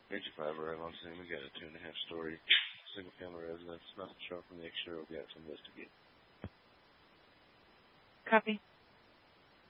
Major 5 arrive on scene. We got a 2.5-story single-family residence. Nothing short from the exterior. We got to investigate. Copy.